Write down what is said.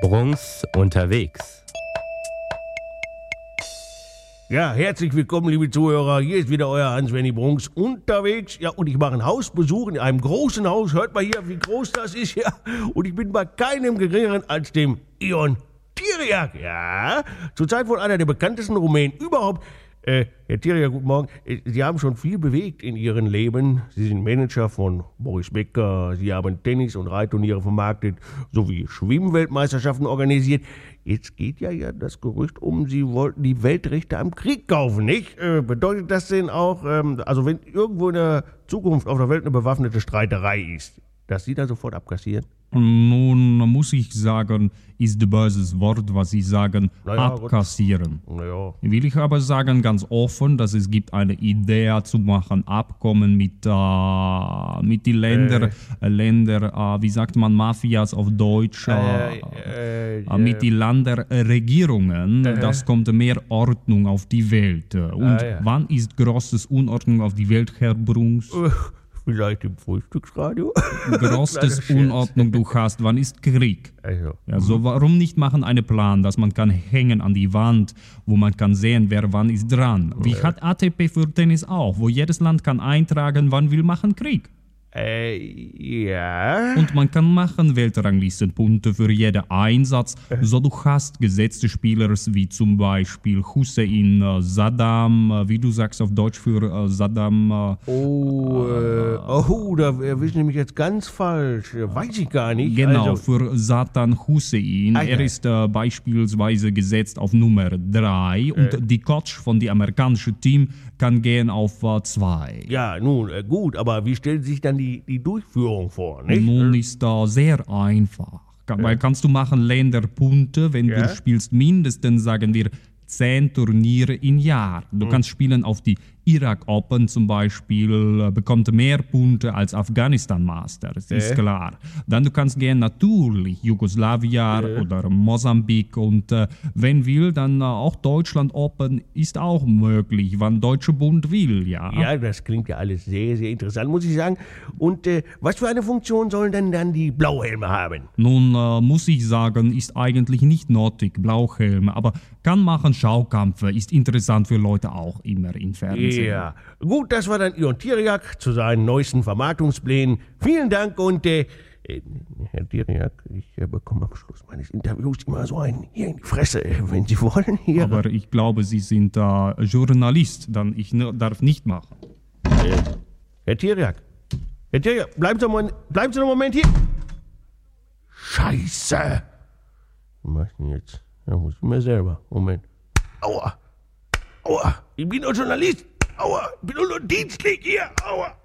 Bruns unterwegs. Ja, herzlich willkommen, liebe Zuhörer. Hier ist wieder euer Hans-Wenny Brunks unterwegs. Ja, und ich mache einen Hausbesuch in einem großen Haus. Hört mal hier, wie groß das ist. Ja, und ich bin bei keinem geringeren als dem Ion Tiriac. Ja, zurzeit wohl einer der bekanntesten Rumänen überhaupt. Herr Tiriac, guten Morgen. Sie haben schon viel bewegt in Ihrem Leben. Sie sind Manager von Boris Becker. Sie haben Tennis- und Reitturniere vermarktet sowie Schwimmweltmeisterschaften organisiert. Jetzt geht ja das Gerücht um, Sie wollten die Weltrechte am Krieg kaufen, nicht? Bedeutet das denn auch, also wenn irgendwo in der Zukunft auf der Welt eine bewaffnete Streiterei ist, dass Sie da sofort abkassieren? Nun muss ich sagen, ist ein böses Wort, was Sie sagen, Naja, abkassieren. Naja. Will ich aber sagen ganz offen, dass es gibt eine Idee zu machen, Abkommen mit den Ländern, wie sagt man, Mafias auf Deutsch, mit den Länderregierungen. Das kommt mehr Ordnung auf die Welt. Und wann ist großes Unordnung auf die Welt, Herr Bruns? Vielleicht im Frühstücksradio? Größtes Unordnung du hast, wann ist Krieg? Also warum nicht machen einen Plan, dass man kann hängen an die Wand, wo man kann sehen, wer wann ist dran. Wie hat ATP für Tennis auch, wo jedes Land kann eintragen, wann will machen Krieg. Ja. Und man kann machen Weltranglistenpunkte für jeden Einsatz, so du hast gesetzte Spieler wie zum Beispiel Hussein, Saddam, wie du sagst auf Deutsch für Saddam. Da erwischen Sie mich jetzt ganz falsch. Weiß ich gar nicht. Genau, Also, für Satan Hussein. Er ist beispielsweise gesetzt auf Nummer 3 und die Coach von dem amerikanischen Team kann gehen auf 2. ja, nun, gut, aber wie stellen Sie sich dann die Durchführung vor, nicht? Nun ist da sehr einfach. Weil kannst du machen Länderpunkte, wenn du spielst mindestens, sagen wir, 10 Turniere im Jahr. Du kannst spielen auf die Irak Open zum Beispiel, bekommt mehr Punkte als Afghanistan Masters, ist klar. Dann du kannst gehen natürlich Jugoslawien oder Mosambik und wenn will, dann auch Deutschland Open ist auch möglich, wann Deutsche Bund will, ja. Ja, das klingt ja alles sehr, sehr interessant, muss ich sagen. Und was für eine Funktion sollen denn dann die Blauhelme haben? Nun muss ich sagen, ist eigentlich nicht nötig, Blauhelme, aber kann machen Schaukampfe, ist interessant für Leute auch immer im Fernsehen. Ja, gut, das war dann Ion Tiriac zu seinen neuesten Vermarktungsplänen. Vielen Dank und Herr Tiriac, ich bekomme am Schluss meines Interviews immer so einen hier in die Fresse, wenn Sie wollen. Hier. Aber ich glaube, Sie sind Journalist, dann ich darf nicht machen. Herr Tiriac, bleiben Sie einen Moment hier. Scheiße. Was mach ich denn jetzt? Ja, muss ich mir selber. Moment. Aua. Ich bin doch Journalist. Aua. Ich bin doch nur dienstlich hier. Aua.